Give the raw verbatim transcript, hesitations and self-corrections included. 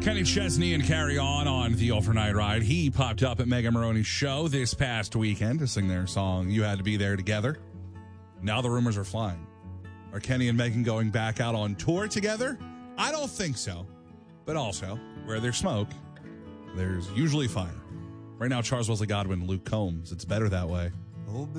Kenny Chesney and Carry On on the Overnight Ride. He popped up at Mega Maroney's show this past weekend to sing their song, You Had to Be There Together. Now the rumors are flying. Are Kenny and Megan going back out on tour together? I don't think so. But also, where there's smoke, there's usually fire. Right now, Charles Wesley Godwin, Luke Combs. It's better that way.